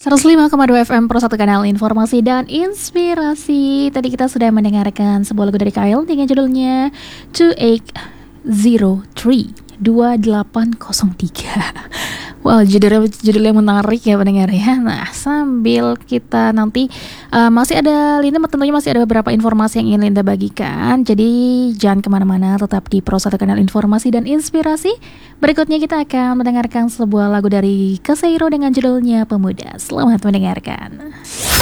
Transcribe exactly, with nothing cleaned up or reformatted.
seratus lima koma dua F M Pro satu kanal informasi dan inspirasi. Tadi kita sudah mendengarkan sebuah lagu dari Kyle dengan judulnya dua delapan nol tiga dua delapan nol tiga. Wow, judulnya judulnya menarik ya pendengar ya. Nah, sambil kita nanti uh, masih ada Linda, tentunya masih ada beberapa informasi yang ingin Linda bagikan. Jadi jangan kemana-mana, tetap di Pro satu kanal informasi dan inspirasi. Berikutnya kita akan mendengarkan sebuah lagu dari Kaseiro dengan judulnya Pemuda. Selamat mendengarkan.